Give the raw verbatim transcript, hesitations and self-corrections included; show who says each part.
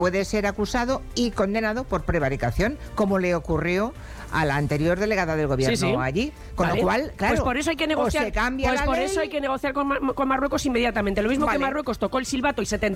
Speaker 1: puede ser acusado y condenado por prevaricación, como le ocurrió a la anterior delegada del gobierno
Speaker 2: sí, sí.
Speaker 1: allí. Con
Speaker 2: Vale.
Speaker 1: lo cual, claro,
Speaker 2: pues por eso hay que negociar.
Speaker 1: o se cambia
Speaker 2: pues
Speaker 1: la
Speaker 2: por
Speaker 1: ley,
Speaker 2: eso hay que negociar con, Mar con Marruecos inmediatamente. Lo mismo
Speaker 1: vale.
Speaker 2: que Marruecos tocó el silbato y se